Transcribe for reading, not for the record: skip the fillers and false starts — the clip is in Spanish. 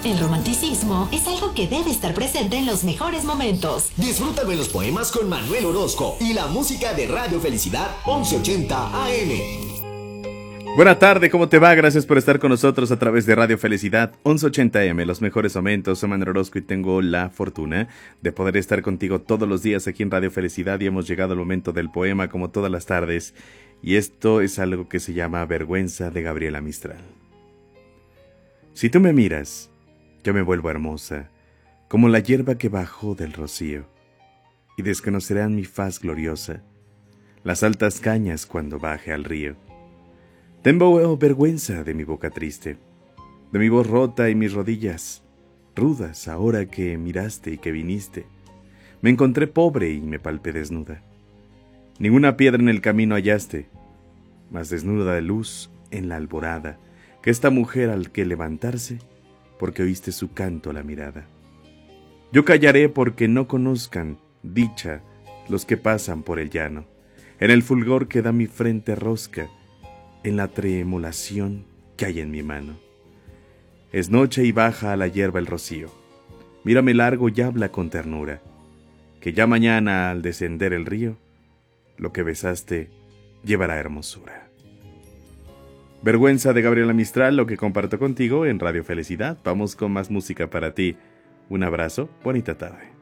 El romanticismo es algo que debe estar presente en los mejores momentos. Disfrútame los poemas con Manuel Orozco y la música de Radio Felicidad 1180 AM. Buena tarde, ¿cómo te va? Gracias por estar con nosotros a través de Radio Felicidad 1180 AM, los mejores momentos. Soy Manuel Orozco y tengo la fortuna de poder estar contigo todos los días aquí en Radio Felicidad, y hemos llegado al momento del poema como todas las tardes, y esto es algo que se llama Vergüenza, de Gabriela Mistral. Si tú me miras, yo me vuelvo hermosa, como la hierba que bajó del rocío, y desconocerán mi faz gloriosa las altas cañas cuando baje al río. Tengo vergüenza de mi boca triste, de mi voz rota y mis rodillas rudas ahora que miraste y que viniste. Me encontré pobre y me palpé desnuda. Ninguna piedra en el camino hallaste, mas desnuda de luz en la alborada, que esta mujer al que levantarse, porque oíste su canto la mirada. Yo callaré porque no conozcan dicha los que pasan por el llano, en el fulgor que da mi frente rosca, en la tremolación que hay en mi mano. Es noche y baja a la hierba el rocío. Mírame largo y habla con ternura, que ya mañana al descender el río, lo que besaste llevará hermosura. Vergüenza, de Gabriela Mistral, lo que comparto contigo en Radio Felicidad. Vamos con más música para ti. Un abrazo, bonita tarde.